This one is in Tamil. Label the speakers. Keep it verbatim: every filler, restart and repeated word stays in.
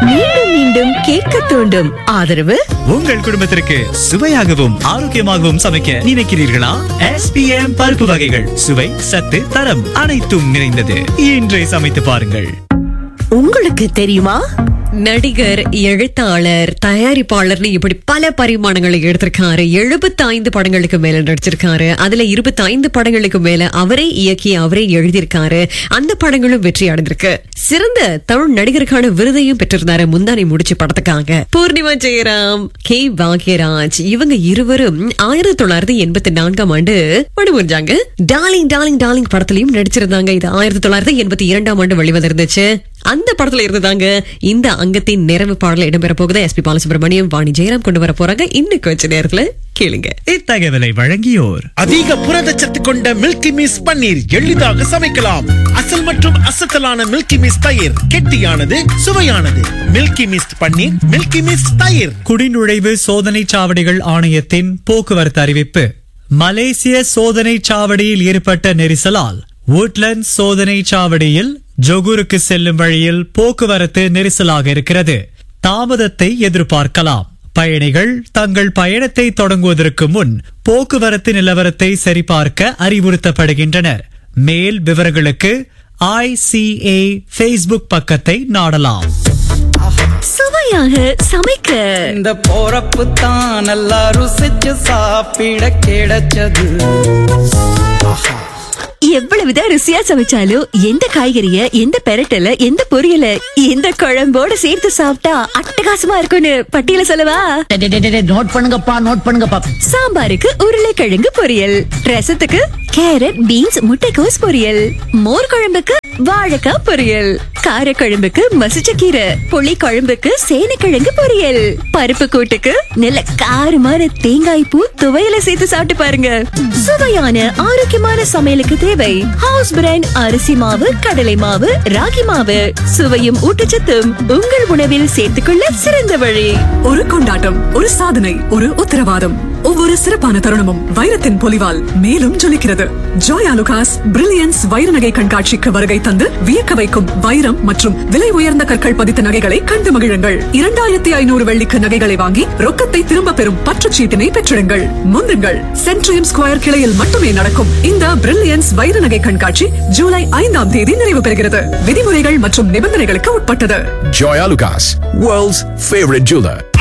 Speaker 1: மீண்டும் மீண்டும் கேட்க தூண்டும். ஆதரவு
Speaker 2: உங்கள் குடும்பத்திற்கு சுவையாகவும் ஆரோக்கியமாகவும் சமைக்க நினைக்கிறீர்களா? எஸ் பி எம் பருப்பு வகைகள் சுவை, சத்து, தரம் அனைத்தும் நிறைந்தது. இன்றே சமைத்து பாருங்கள்.
Speaker 1: உங்களுக்கு தெரியுமா?
Speaker 3: நடிகர், எழுத்தாளர், தயாரிப்பாளர்னு இப்படி பல பரிமாணங்களை எடுத்திருக்காரு. எழுபத்தி ஐந்து படங்களுக்கு மேல நடிச்சிருக்காரு. அதுல இருபத்தி ஐந்து படங்களுக்கு மேல அவரே இயக்கி அவரே எழுதியிருக்காரு. அந்த படங்களும் வெற்றி அடைந்திருக்கு. சிறந்த தமிழ் நடிகருக்கான விருதையும் பெற்றிருந்தாரு முந்தானை முடிச்சு படத்துக்காக. பூர்ணிமா ஜெயராம், கே பாக்யராஜ் இவங்க இருவரும் ஆயிரத்தி தொள்ளாயிரத்தி எண்பத்தி நான்காம் ஆண்டு படுமுறிஞ்சாங்க. டார்லிங் டார்லிங் டார்லிங் படத்திலையும் நடிச்சிருந்தாங்க. இது ஆயிரத்தி தொள்ளாயிரத்தி எண்பத்தி இரண்டாம் ஆண்டு வெளிவந்திருந்துச்சு. அந்த படத்துல இருந்ததாங்க இந்த அங்கத்தின் நிறைவு பாடல இடம்பெற போகுது. எஸ் பி பாலசுப்ரமணியம், வாணி ஜெயராம் கொண்டு வர போறாங்க. இன்னும் கொஞ்ச நேரத்துல கேளுங்க.
Speaker 2: இத்தகவலை வழங்கியோர்
Speaker 4: அதிக புரதச்சத்து கொண்ட மில்கி மிஸ் பன்னீர் எளிதாக சமைக்கலாம். அசல் மற்றும் அசத்தலான மில்கி மிஸ் தயிர் கெட்டியானது, சுவையானது. மில்கி மிஸ் பன்னீர், மில்கி மிஸ் தயிர்.
Speaker 2: குடிநுழைவு சோதனை சாவடிகள் ஆணையத்தின் போக்குவரத்து அறிவிப்பு. மலேசிய சோதனை சாவடியில் ஏற்பட்ட நெரிசலால் வுட்லண்ட் சோதனை சாவடியில் ஜொகூருக்கு செல்லும் வழியில் போக்குவரத்து நெரிசலாக இருக்கிறது. தாமதத்தை எதிர்பார்க்கலாம். பயணிகள் தங்கள் பயணத்தை தொடங்குவதற்கு முன் போக்குவரத்து நிலவரத்தை சரிபார்க்க அறிவுறுத்தப்படுகின்றனர். மேல் விவரங்களுக்கு ஐ சி ஏ ஃபேஸ்புக் பக்கத்தை நாடலாம்.
Speaker 1: சுவையாக சமைக்க
Speaker 5: இந்த போறப்பு தான் நல்லா ருசிச்சு சாப்பிட கிடைச்சது.
Speaker 1: எவ்வளவுதான் ருசியா சமைச்சாலும் எந்த காய்கறிய, எந்த பெரட்டல, எந்த பொரியல, எந்த குழம்போட சேர்த்து சாப்பிட்டா அட்டகாசமா இருக்கும்னு பட்டியல சொல்லவா?
Speaker 6: நோட் பண்ணுங்கப்பா, நோட் பண்ணுங்கப்பா.
Speaker 1: சாம்பாருக்கு உருளைக்கிழங்கு பொரியல், ரசத்துக்கு கேரட், பீன்ஸ், முட்டைக்கோஸ் பொரியல், மோர் குழம்புக்கு வாழைக்காய் பொரியல், காரக்குழம்புக்கு மசிச்சக்கீரை, புளி குழம்புக்கு சேனைக்கிழங்கு பொரியல், பருப்பு கூட்டுக்கு நல்ல காரமான தேங்காய் பூ துவையல சேர்த்து சாப்பிட்டு பாருங்க. சுவையான ஆரோக்கியமான சமையலுக்கு தேவை ஹவுஸ் பிராண்ட் அரிசி மாவு, கடலை மாவு, ராகி மாவு. சுவையும் ஊட்டச்சத்தும் உங்கள் உணவில் சேர்த்துக்கொள்ள சிறந்த வழி.
Speaker 7: ஒரு கொண்டாட்டம், ஒரு சாதனை, ஒரு உத்தரவாதம். ஒவ்வொரு சிறப்பான தருணமும் வைரத்தின் பொலிவால் மேலும் ஜொலிக்கிறது. ஜோயா லுகாஸ் பிரில்லியன்ஸ் வைர நகை கண்காட்சிக்கு வருகை தந்து வியக்க வைக்கும் வைரம் மற்றும் விலை உயர்ந்த கற்கள் பதித்த நகைகளை கண்டு மகிழுங்கள். இரண்டாயிரத்தி ஐநூறு வெள்ளிக்கு நகைகளை வாங்கி ரொக்கத்தை திரும்ப பெறும் பற்றுச்சீட்டினை பெற்றிடுங்கள். முந்துங்கள். சென்ட்ரியம் ஸ்கொயர் கிளையில் மட்டுமே நடக்கும் இந்த பிரில்லியன்ஸ் வைர நகை கண்காட்சி ஜூலை ஐந்தாம் தேதி நிறைவு பெறுகிறது. விதிமுறைகள் மற்றும் நிபந்தனைகளுக்கு உட்பட்டது.
Speaker 8: Joya Lucas, world's favorite jeweler.